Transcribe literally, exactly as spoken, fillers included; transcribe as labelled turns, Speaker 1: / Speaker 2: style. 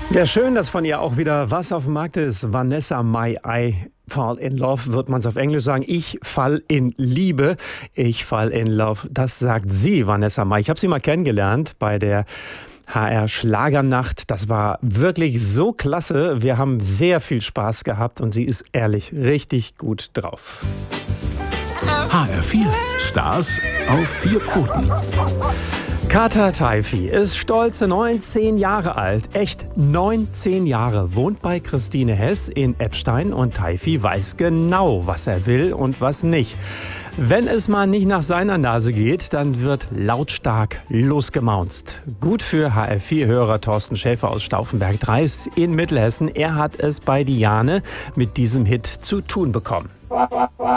Speaker 1: Ja, schön, dass von ihr auch wieder was auf dem Markt ist. Vanessa Mai, I Fall in Love, wird man es auf Englisch sagen. Ich fall in Liebe. Ich fall in Love. Das sagt sie, Vanessa Mai. Ich habe sie mal kennengelernt bei der H R Schlagernacht. Das war wirklich so klasse. Wir haben sehr viel Spaß gehabt und sie ist ehrlich richtig gut drauf.
Speaker 2: H R vier. Stars auf vier Pfoten.
Speaker 1: Kata Teifi ist stolze neunzehn Jahre alt. Echt neunzehn Jahre. Wohnt bei Christine Hess in Eppstein und Teifi weiß genau, was er will und was nicht. Wenn es mal nicht nach seiner Nase geht, dann wird lautstark losgemaunzt. Gut für H R vier-Hörer Thorsten Schäfer aus Stauffenberg-Dreis in Mittelhessen. Er hat es bei Diane mit diesem Hit zu tun bekommen.